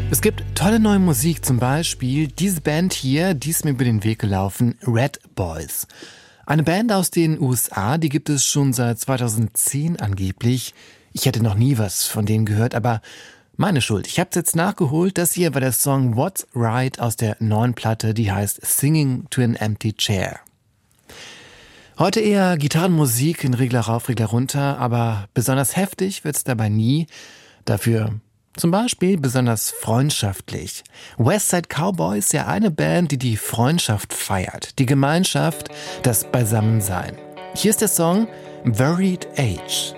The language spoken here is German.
Es gibt tolle neue Musik, zum Beispiel diese Band hier, die ist mir über den Weg gelaufen, Red Boys. Eine Band aus den USA, die gibt es schon seit 2010 angeblich. Ich hätte noch nie was von denen gehört, aber meine Schuld. Ich habe es jetzt nachgeholt. Das hier war der Song What's Right aus der neuen Platte, die heißt Singing to an Empty Chair. Heute eher Gitarrenmusik in Regler rauf, Regler runter, aber besonders heftig wird's dabei nie. Dafür zum Beispiel besonders freundschaftlich. Westside Cowboys, ja eine Band, die die Freundschaft feiert, die Gemeinschaft, das Beisammensein. Hier ist der Song Worried Age.